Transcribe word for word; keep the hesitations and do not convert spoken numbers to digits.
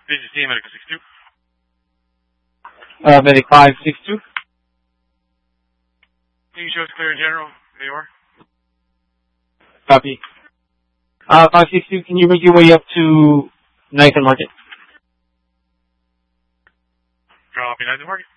This is Team Medical six two. Uh, Medic five six two. Can you show us clear in general? There you are. Copy. Uh, five six two, can you make your way up to Knife and Market? Copy, Knife and Market.